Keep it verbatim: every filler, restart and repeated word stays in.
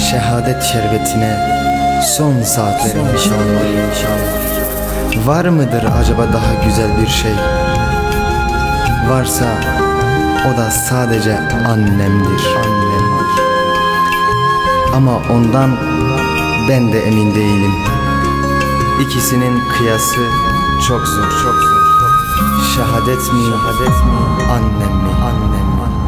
şehadet şerbetine son saatlerim inşallah, inşallah. Var mıdır acaba daha güzel bir şey? Varsa o da sadece annemdir, annemdir. Ama ondan ben de emin değilim. İkisinin kıyası çok zor, çok zor. Şehadet mi, şehadet mi, annem mi, annem.